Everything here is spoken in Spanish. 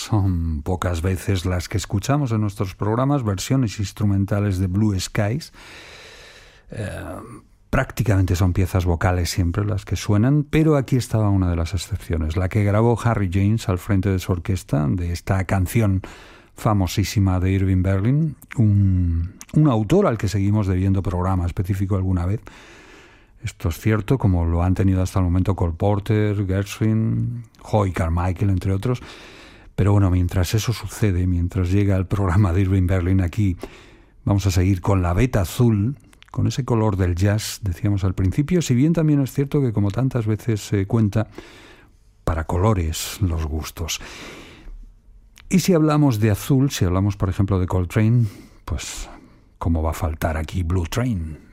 son pocas veces las que escuchamos en nuestros programas, versiones instrumentales de Blue Skies. Prácticamente son piezas vocales siempre las que suenan, pero aquí estaba una de las excepciones, la que grabó Harry James al frente de su orquesta, de esta canción famosísima de Irving Berlin, un autor al que seguimos debiendo programa específico alguna vez. Esto es cierto, como lo han tenido hasta el momento Cole Porter, Gershwin, Hoy Carmichael, entre otros. Pero bueno, mientras eso sucede, mientras llega el programa de Irving Berlin, aquí vamos a seguir con la beta azul, con ese color del jazz, decíamos al principio, si bien también es cierto que, como tantas veces se cuenta, para colores los gustos. Y si hablamos de azul, si hablamos por ejemplo de Coltrane, pues ¿cómo va a faltar aquí Blue Train?